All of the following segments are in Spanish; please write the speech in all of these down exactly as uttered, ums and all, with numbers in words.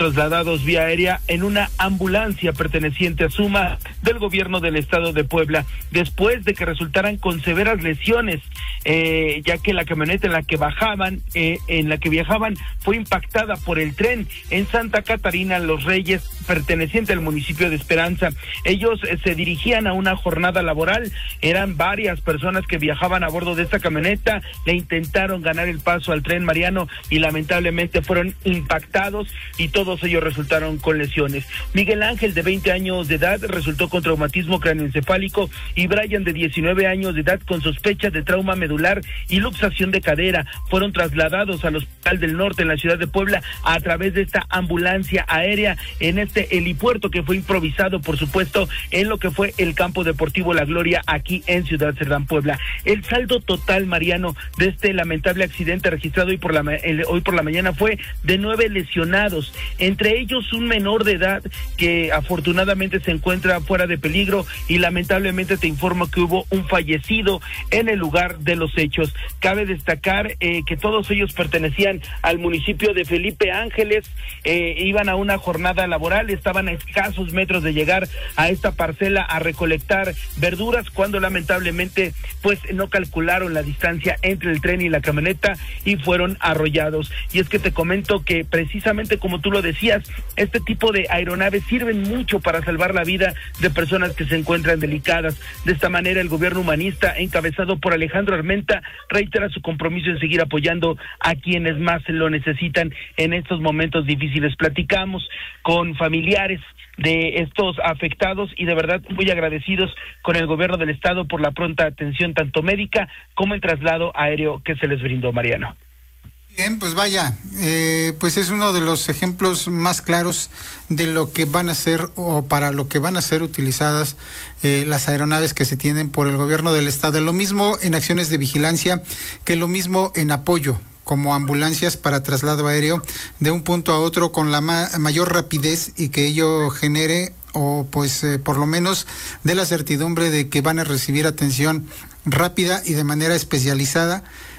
trasladados vía aérea en una ambulancia perteneciente a Suma del gobierno del estado de Puebla, después de que resultaran con severas lesiones, eh, ya que la camioneta en la que bajaban, eh, en la que viajaban, fue impactada por el tren en Santa Catarina Los Reyes, perteneciente al municipio de Esperanza. Ellos eh, se dirigían a una jornada laboral, eran varias personas que viajaban a bordo de esta camioneta, le intentaron ganar el paso al tren, Mariano, y lamentablemente fueron impactados y todos ellos resultaron con lesiones. Miguel Ángel, de veinte años de edad, resultó con traumatismo cráneoencefálico, y Brian, de diecinueve años de edad, con sospecha de trauma medular y luxación de cadera. Fueron trasladados al Hospital del Norte en la ciudad de Puebla a través de esta ambulancia aérea en este helipuerto que fue improvisado, por supuesto, en lo que fue el campo deportivo La Gloria aquí en Ciudad Cerdán, Puebla. El saldo total, Mariano, de este lamentable accidente registrado hoy por la el, hoy por la mañana fue de nueve lesionados, entre ellos un menor de edad que afortunadamente se encuentra fuera de peligro, y lamentablemente te informo que hubo un fallecido en el lugar de los hechos. Cabe destacar eh, que todos ellos pertenecían al municipio de Felipe Ángeles, eh, iban a una jornada laboral, estaban a escasos metros de llegar a esta parcela a recolectar verduras, cuando lamentablemente pues no calcularon la distancia entre el tren y la camioneta y fueron arrollados. Y es que te comento que precisamente como tú lo decías, este tipo de aeronaves sirven mucho para salvar la vida de personas que se encuentran delicadas. De esta manera, el gobierno humanista, encabezado por Alejandro Armenta, reitera su compromiso en seguir apoyando a quienes más lo necesitan en estos momentos difíciles. Platicamos con familiares de estos afectados y de verdad muy agradecidos con el gobierno del estado por la pronta atención tanto médica como el traslado aéreo que se les brindó, Mariano. Bien, pues vaya, eh, pues es uno de los ejemplos más claros de lo que van a ser o para lo que van a ser utilizadas eh, las aeronaves que se tienen por el gobierno del estado. Lo mismo en acciones de vigilancia que lo mismo en apoyo, como ambulancias para traslado aéreo de un punto a otro con la ma- mayor rapidez y que ello genere o pues eh, por lo menos de la certidumbre de que van a recibir atención rápida y de manera especializada,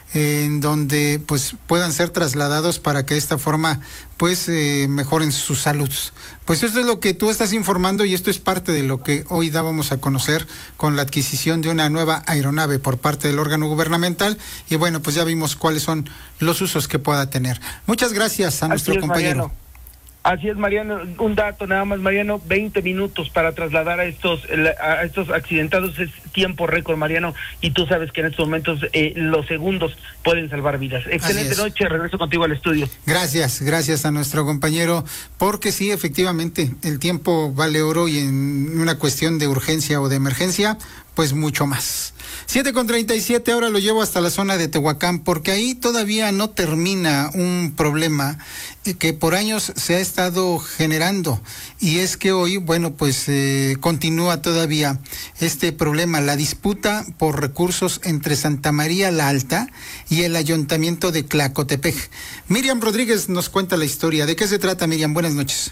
en donde pues puedan ser trasladados para que de esta forma pues eh, mejoren su salud. Pues esto es lo que tú estás informando y esto es parte de lo que hoy dábamos a conocer con la adquisición de una nueva aeronave por parte del órgano gubernamental, y bueno, pues ya vimos cuáles son los usos que pueda tener. Muchas gracias a nuestro compañero. Mariano. Así es, Mariano, un dato nada más, Mariano, veinte minutos para trasladar a estos a estos accidentados es tiempo récord, Mariano, y tú sabes que en estos momentos eh, los segundos pueden salvar vidas. Excelente noche, regreso contigo al estudio. Gracias, gracias a nuestro compañero, porque sí, efectivamente, el tiempo vale oro y en una cuestión de urgencia o de emergencia, pues mucho más. siete con treinta y siete, ahora lo llevo hasta la zona de Tehuacán, porque ahí todavía no termina un problema que por años se ha estado generando, y es que hoy, bueno, pues eh, continúa todavía este problema, la disputa por recursos entre Santa María la Alta y el Ayuntamiento de Tlacotepec. Miriam Rodríguez nos cuenta la historia. ¿De qué se trata, Miriam? Buenas noches.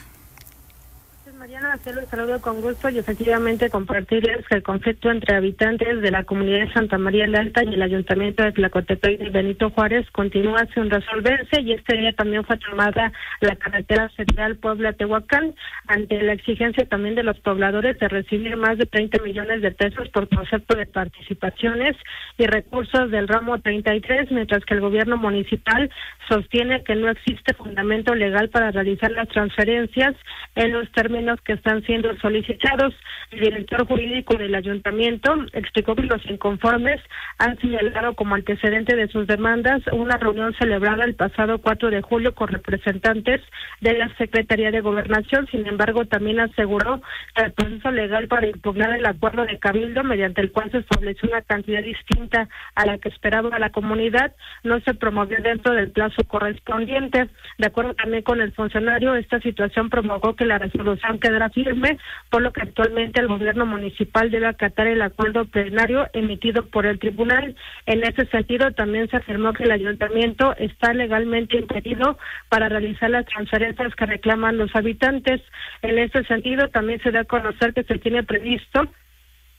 Mariana, los saludo con gusto y efectivamente compartirles que el conflicto entre habitantes de la comunidad de Santa María la Alta y el Ayuntamiento de Tlacotepec y Benito Juárez continúa sin resolverse, y este día también fue tomada la carretera federal Puebla-Tehuacán ante la exigencia también de los pobladores de recibir más de treinta millones de pesos por concepto de participaciones y recursos del ramo treinta y tres, mientras que el gobierno municipal sostiene que no existe fundamento legal para realizar las transferencias en los términos que están siendo solicitados. El director jurídico del ayuntamiento explicó que los inconformes han señalado como antecedente de sus demandas una reunión celebrada el pasado cuatro de julio con representantes de la Secretaría de Gobernación. Sin embargo, también aseguró que el proceso legal para impugnar el acuerdo de Cabildo, mediante el cual se estableció una cantidad distinta a la que esperaba la comunidad, no se promovió dentro del plazo correspondiente. De acuerdo también con el funcionario, esta situación provocó que la resolución quedará firme, por lo que actualmente el gobierno municipal debe acatar el acuerdo plenario emitido por el tribunal. En ese sentido, también se afirmó que el ayuntamiento está legalmente impedido para realizar las transferencias que reclaman los habitantes. En ese sentido, también se da a conocer que se tiene previsto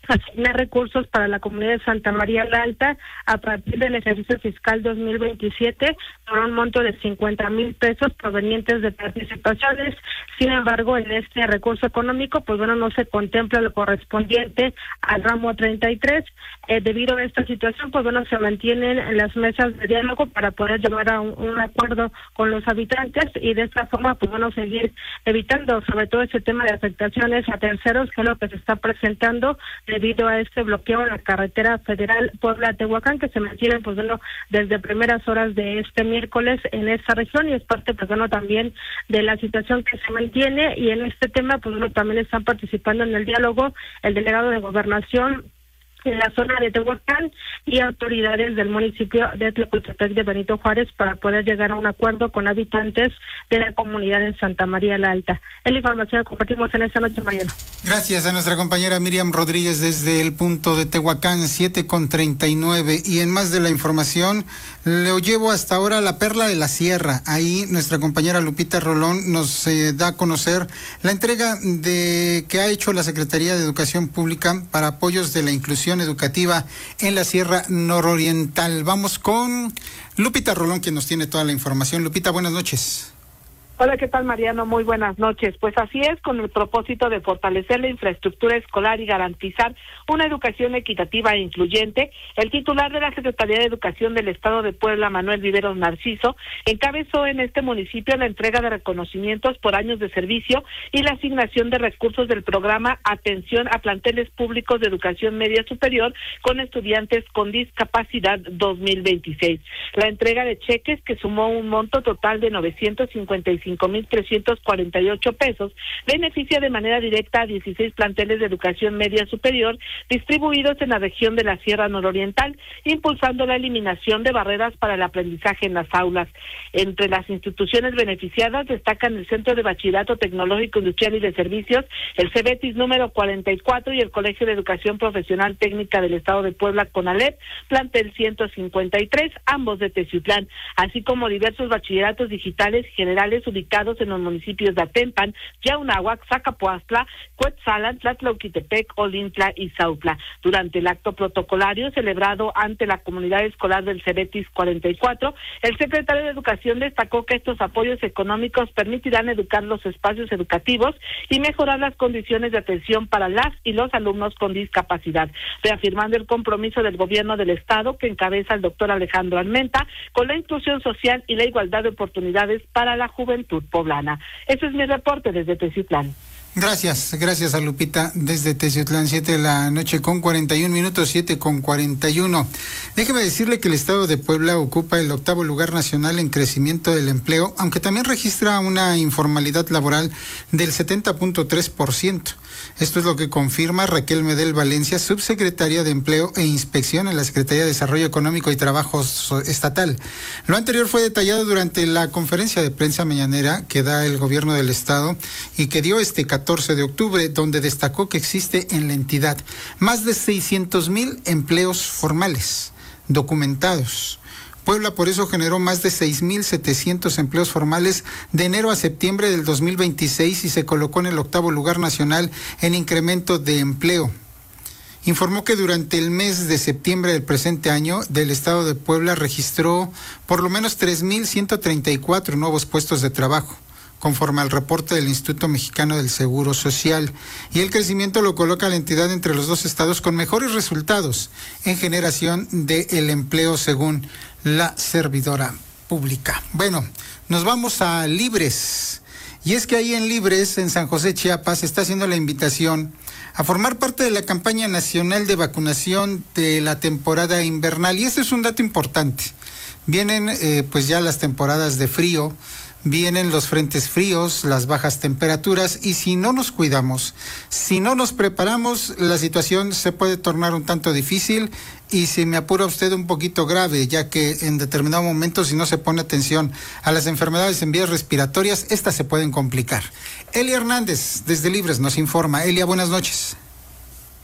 asignar recursos para la comunidad de Santa María la Alta a partir del ejercicio fiscal dos mil veintisiete por un monto de cincuenta mil pesos provenientes de participaciones. Sin embargo, en este recurso económico, pues bueno, no se contempla lo correspondiente al ramo treinta y tres. Eh, debido a esta situación, pues bueno, se mantienen las mesas de diálogo para poder llegar a un, un acuerdo con los habitantes y de esta forma, pues bueno, seguir evitando sobre todo ese tema de afectaciones a terceros, que es lo que se está presentando debido a este bloqueo en la carretera federal Puebla-Tehuacán, que se mantiene pues bueno desde primeras horas de este miércoles en esta región, y es parte pues bueno también de la situación que se mantiene. Y en este tema pues bueno también están participando en el diálogo el delegado de Gobernación en la zona de Tehuacán y autoridades del municipio de Tlacotaltepec de Benito Juárez para poder llegar a un acuerdo con habitantes de la comunidad en Santa María la Alta. Es la información que compartimos en esta noche, Mariano. Gracias a nuestra compañera Miriam Rodríguez desde el punto de Tehuacán, siete con treinta y nueve. Y en más de la información, le llevo hasta ahora a la Perla de la Sierra. Ahí nuestra compañera Lupita Rolón nos eh, da a conocer la entrega de que ha hecho la Secretaría de Educación Pública para apoyos de la inclusión educativa en la Sierra Nororiental. Vamos con Lupita Rolón, quien nos tiene toda la información. Lupita, buenas noches. Hola, ¿qué tal, Mariano? Muy buenas noches. Pues así es, con el propósito de fortalecer la infraestructura escolar y garantizar una educación equitativa e incluyente, el titular de la Secretaría de Educación del Estado de Puebla, Manuel Viveros Narciso, encabezó en este municipio la entrega de reconocimientos por años de servicio y la asignación de recursos del programa Atención a Planteles Públicos de Educación Media Superior con Estudiantes con Discapacidad dos mil veintiséis. La entrega de cheques, que sumó un monto total de novecientos cincuenta y cinco mil trescientos cuarenta y ocho pesos, beneficia de manera directa a dieciséis planteles de educación media superior distribuidos en la región de la Sierra Nororiental, impulsando la eliminación de barreras para el aprendizaje en las aulas. Entre las instituciones beneficiadas destacan el Centro de Bachillerato Tecnológico Industrial y de Servicios, el CEBETIS número cuarenta y cuatro y el Colegio de Educación Profesional Técnica del Estado de Puebla, CONALEP, plantel ciento cincuenta y tres, ambos de Teciutlán, así como diversos bachilleratos digitales generales ubicados en los municipios de Atempan, Yaunáhuac, Zacapuastla, Cuetzalan, Tlatlauquitepec, Olintla y Zautla. Durante el acto protocolario celebrado ante la comunidad escolar del CEBETIS cuarenta y cuatro, el secretario de Educación destacó que estos apoyos económicos permitirán educar los espacios educativos y mejorar las condiciones de atención para las y los alumnos con discapacidad, reafirmando el compromiso del gobierno del Estado que encabeza el doctor Alejandro Armenta con la inclusión social y la igualdad de oportunidades para la juventud poblana. Ese es mi reporte desde Teciutlán. Gracias, gracias a Lupita desde Teciutlán, siete de la noche con cuarenta y un minutos, siete con cuarenta y uno. Déjeme decirle que el Estado de Puebla ocupa el octavo lugar nacional en crecimiento del empleo, aunque también registra una informalidad laboral del setenta punto tres por ciento. Esto es lo que confirma Raquel Medel Valencia, subsecretaria de Empleo e Inspección en la Secretaría de Desarrollo Económico y Trabajo Estatal. Lo anterior fue detallado durante la conferencia de prensa mañanera que da el gobierno del Estado y que dio este catorce de octubre, donde destacó que existe en la entidad más de seiscientos mil empleos formales documentados. Puebla por eso generó más de seis mil setecientos empleos formales de enero a septiembre del dos mil veintiséis y se colocó en el octavo lugar nacional en incremento de empleo. Informó que durante el mes de septiembre del presente año, del Estado de Puebla registró por lo menos tres mil ciento treinta y cuatro nuevos puestos de trabajo, conforme al reporte del Instituto Mexicano del Seguro Social, y el crecimiento lo coloca a la entidad entre los dos estados con mejores resultados en generación del empleo según la servidora pública. Bueno, nos vamos a Libres, y es que ahí en Libres, en San José, Chiapas, se está haciendo la invitación a formar parte de la campaña nacional de vacunación de la temporada invernal, y este es un dato importante. Vienen eh, pues ya las temporadas de frío, vienen los frentes fríos, las bajas temperaturas, y si no nos cuidamos, si no nos preparamos, la situación se puede tornar un tanto difícil y, si me apura usted, un poquito grave, ya que en determinado momento, si no se pone atención a las enfermedades en vías respiratorias, estas se pueden complicar. Elia Hernández, desde Libres, nos informa. Elia, buenas noches.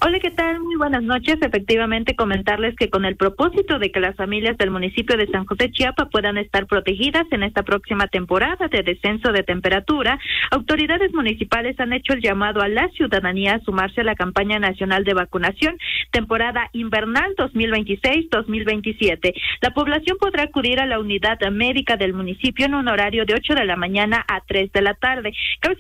Hola, ¿qué tal? Muy buenas noches. Efectivamente, comentarles que con el propósito de que las familias del municipio de San José Chiapa puedan estar protegidas en esta próxima temporada de descenso de temperatura, autoridades municipales han hecho el llamado a la ciudadanía a sumarse a la campaña nacional de vacunación, temporada invernal dos mil veintiséis dos mil veintisiete. La población podrá acudir a la unidad médica del municipio en un horario de ocho de la mañana a tres de la tarde. Cabe